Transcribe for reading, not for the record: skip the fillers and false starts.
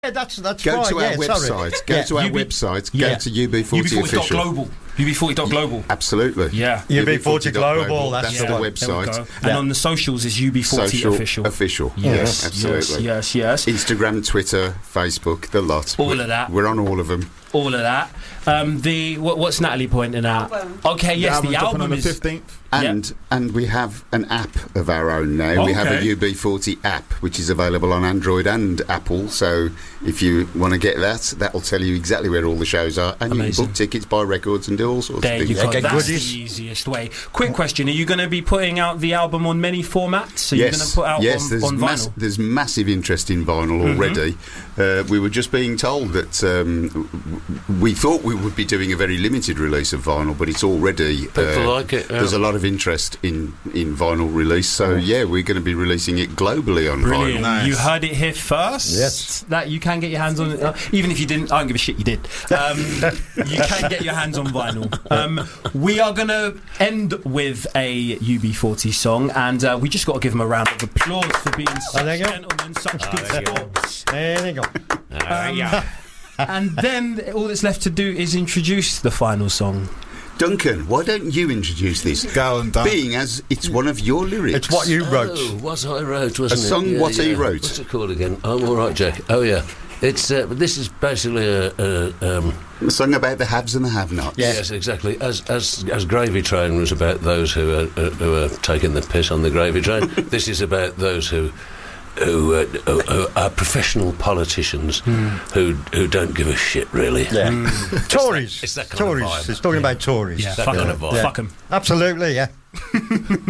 Yeah, that's Go right. to our Sorry. website. Go to our website. Go to UB40 official. UB40.global. UB40.global. Absolutely. Yeah. UB40 Global. That's the the one. website. And on the socials is UB40 official. Official. Yes, absolutely. Yes. Instagram, Twitter, Facebook, the lot. All of that. We're on all of them. All of that. What's Natalie pointing out? Okay, yes, the album on the is 15th. And we have an app of our own now. We have a UB40 app, which is available on Android and Apple. So if you want to get that, that'll tell you exactly where all the shows are. And you can book tickets, buy records, and do all sorts there of things. You go. Get That's goodies. the easiest way. Quick question: are you going to be putting out the album on many formats? Are you going to put out on vinyl? There's massive interest in vinyl already. We were just being told that we thought we would be doing a very limited release of vinyl, but it's already people like it. There's a lot of interest in vinyl release, so we're going to be releasing it globally on Brilliant. vinyl. Nice. You heard it here first. Yes. That you can get your hands on it. Even if you didn't, I don't give a shit, you did. You can get your hands on vinyl. We are going to end with a UB40 song, and we just got to give them a round of applause for being such there you go. gentlemen, such good sports. There you go. And then all that's left to do is introduce the final song. Duncan, why don't you introduce this? Go and done. Being as it's one of your lyrics. It's what you wrote. Oh, what I wrote, wasn't it? A song what he wrote. What's it called again? I'm all right, Jack. Oh, yeah. It's this is basically A song about the haves and the have-nots. yes, exactly. As Gravy Train was about those who are taking the piss on the gravy train, this is about those who are professional politicians who don't give a shit, really. Yeah. Tories. It's that kind of Tories. vibe. It's talking about Tories. Yeah, that fuck kind them. of vibe. Fuck them. Absolutely, yeah.